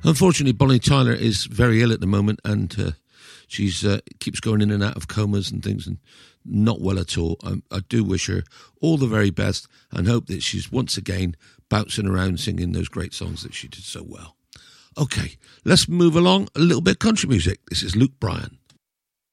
Unfortunately, Bonnie Tyler is very ill at the moment, and she's keeps going in and out of comas and things, and not well at all. I do wish her all the very best and hope that she's once again bouncing around singing those great songs that she did so well. Okay, let's move along. A little bit of country music. This is Luke Bryan.